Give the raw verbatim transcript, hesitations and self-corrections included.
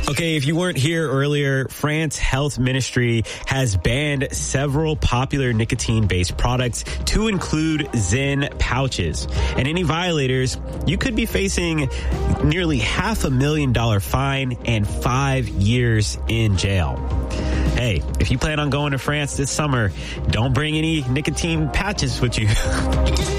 Okay, if you weren't here earlier, France Health Ministry has banned several popular nicotine-based products to include Zyn pouches. And any violators, you could be facing nearly half a million dollar fine and five years in jail. Hey, if you plan on going to France this summer, don't bring any nicotine patches with you.